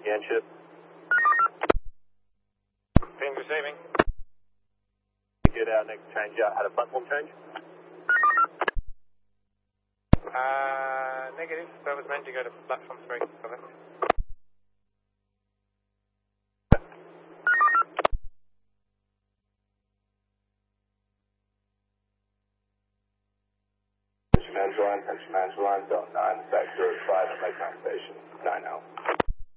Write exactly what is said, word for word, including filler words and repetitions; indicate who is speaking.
Speaker 1: Scanship.
Speaker 2: Beams receiving.
Speaker 1: Get our next change out. Had a platform change?
Speaker 2: Uh, negative. That was meant to go to platform three. Over.
Speaker 1: Pension Line, Pension Line, Zone nine, Sector five at Lakeland Station, nine out.